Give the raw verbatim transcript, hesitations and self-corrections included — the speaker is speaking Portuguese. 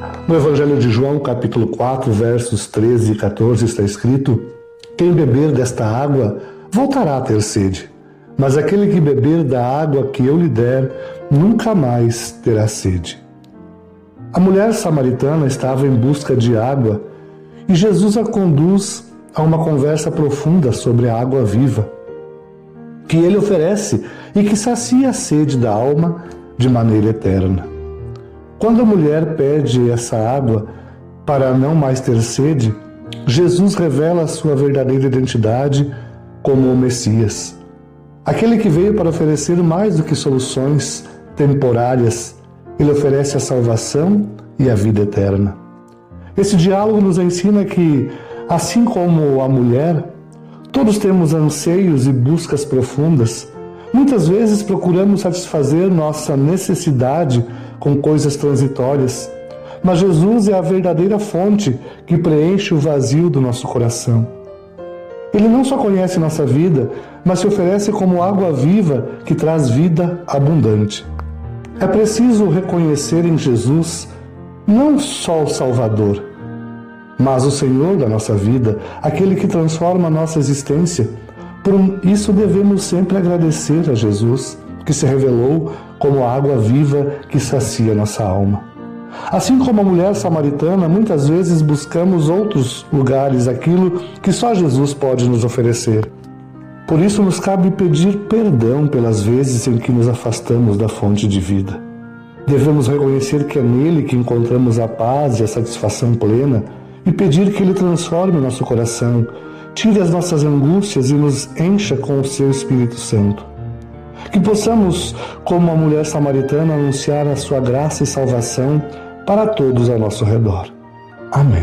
No Evangelho de João, capítulo quatro, versos treze e quatorze, está escrito: quem beber desta água voltará a ter sede, mas aquele que beber da água que eu lhe der nunca mais terá sede. A mulher samaritana estava em busca de água e Jesus a conduz a uma conversa profunda sobre a água viva que ele oferece e que sacia a sede da alma de maneira eterna. Quando a mulher pede essa água para não mais ter sede, Jesus revela a sua verdadeira identidade como o Messias, aquele que veio para oferecer mais do que soluções temporárias. Ele oferece a salvação e a vida eterna. Esse diálogo nos ensina que, assim como a mulher, todos temos anseios e buscas profundas. Muitas vezes procuramos satisfazer nossa necessidade com coisas transitórias, mas Jesus é a verdadeira fonte que preenche o vazio do nosso coração. Ele não só conhece nossa vida, mas se oferece como água viva que traz vida abundante. É preciso reconhecer em Jesus não só o Salvador, mas o Senhor da nossa vida, aquele que transforma a nossa existência. Por isso devemos sempre agradecer a Jesus, que se revelou como a água viva que sacia nossa alma. Assim como a mulher samaritana, muitas vezes buscamos outros lugares aquilo que só Jesus pode nos oferecer. Por isso nos cabe pedir perdão pelas vezes em que nos afastamos da fonte de vida. Devemos reconhecer que é nele que encontramos a paz e a satisfação plena e pedir que ele transforme o nosso coração, tire as nossas angústias e nos encha com o seu Espírito Santo. Que possamos, como a mulher samaritana, anunciar a sua graça e salvação para todos ao nosso redor. Amém.